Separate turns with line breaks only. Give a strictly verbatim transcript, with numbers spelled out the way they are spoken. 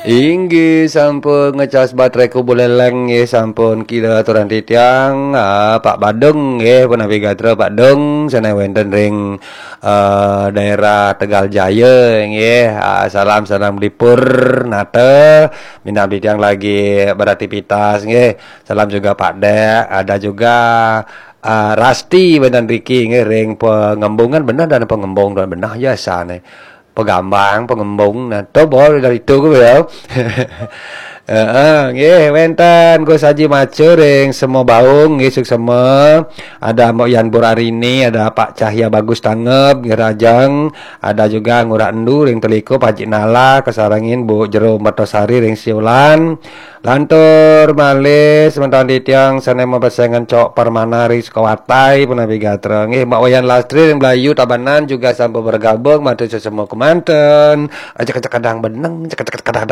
Inggih sampun ngecas baterai ku buleleng nggih sampun kira aturan titiang ah, Pak Badung nggih pun navigator Pak Dong sana wonten ring eh, daerah Tegal Jaya nggih. Ah, salam salam dipur nate minam titiang lagi beraktivitas nggih. Salam juga Pak Dek, ada juga ah, Rasti benan Riki nggih ring pengembungan benar dan pengembung dan benar ya sana pegambang, pengembung, nah to boleh dari itu gue ya. Heeh, nggih wenten gue saji macur ring semua baung nggih suk semua. Ada Mbok Yan Burarini, ada Pak Cahya Bagus Tangep, Ngerajang, ada juga Ngurah Endu ring Teliko, Pak Haji Nala, kesarangin Bu Jero Mertosari ring Siulan. Lantur malih sementara titiang sana mempersaingan cok permana ring Sukawatai penavigator nggih Mbak Wayan Lastri ring Melayu Tabanan juga sampai bergabung matur semua kemanten. Aja kadang beneng, kadang